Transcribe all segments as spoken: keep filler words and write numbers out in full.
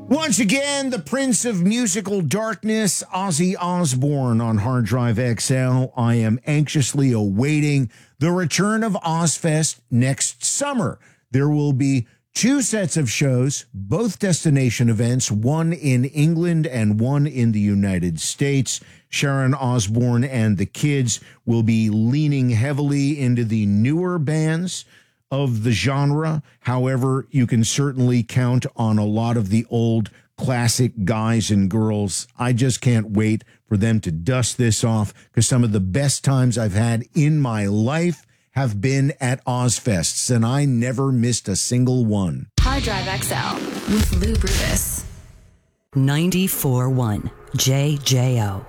Once again, the Prince of Musical Darkness, Ozzy Osbourne on Hard Drive X L. I am anxiously awaiting the return of Ozfest next summer. There will be two sets of shows, both destination events, one in England and one in the United States. Sharon Osbourne and the kids will be leaning heavily into the newer bands of the genre. However, you can certainly count on a lot of the old classic guys and girls. I just can't wait for them to dust this off, because some of the best times I've had in my life have been at Ozfests, and I never missed a single one. Hard Drive X L with Lou Brutus. ninety-four point one J J O.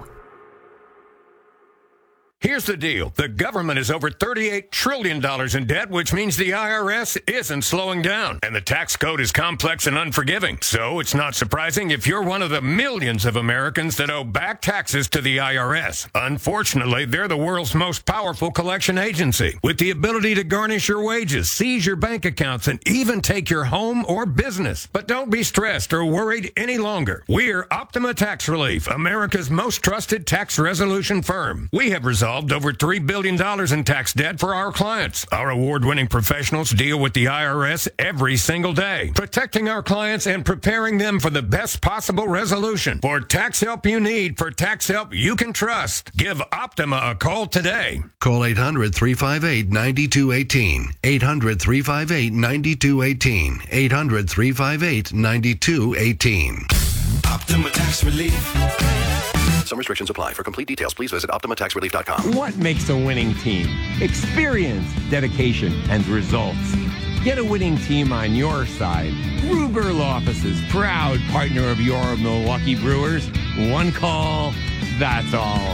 Here's the deal. The government is over thirty-eight trillion dollars in debt, which means the I R S isn't slowing down. And the tax code is complex and unforgiving. So it's not surprising if you're one of the millions of Americans that owe back taxes to the I R S. Unfortunately, they're the world's most powerful collection agency, with the ability to garnish your wages, seize your bank accounts, and even take your home or business. But don't be stressed or worried any longer. We're Optima Tax Relief, America's most trusted tax resolution firm. We have resolved over three billion dollars in tax debt for our clients. Our award-winning professionals deal with the I R S every single day, protecting our clients and preparing them for the best possible resolution. For tax help you need, for tax help you can trust, give Optima a call today. Call eight hundred, three five eight, nine two one eight. eight hundred, three five eight, nine two one eight. eight hundred, three five eight, nine two one eight. Optima Tax Relief. Some restrictions apply. For complete details, please visit Optima Tax Relief dot com. What makes a winning team? Experience, dedication, and results. Get a winning team on your side. Ruger Law Offices, proud partner of your Milwaukee Brewers. One call, that's all.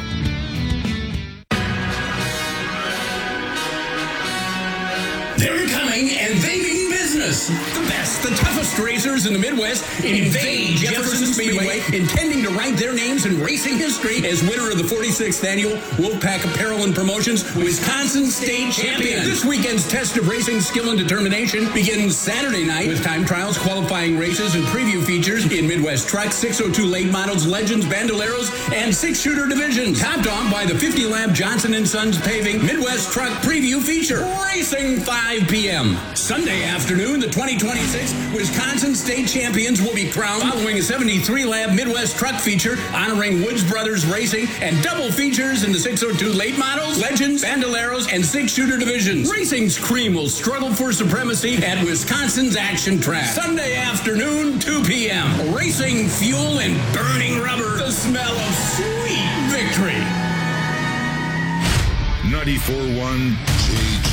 They're coming, and they mean business. The best, the toughest racers in the Midwest invade Jefferson Speedway, intending to write their names in racing history as winner of the forty-sixth Annual Wolfpack Apparel and Promotions Wisconsin State Champion. This weekend's test of racing skill and determination begins Saturday night with time trials, qualifying races, and preview features in Midwest Truck, six oh two late models, Legends, Bandoleros, and six-shooter divisions. Topped off by the fifty lap Johnson and Sons Paving Midwest Truck Preview feature. Racing five p.m. Sunday afternoon, the twenty twenty-six Wisconsin State Champions will be crowned following a seventy-three lap Midwest Truck feature honoring Woods Brothers Racing and double features in the six oh two late models, Legends, Bandoleros, and six-shooter divisions. Racing's cream will struggle for supremacy at Wisconsin's Action Track. Sunday afternoon, two p.m. Racing, fuel, and burning rubber. The smell of sweet victory. ninety-four point one J J.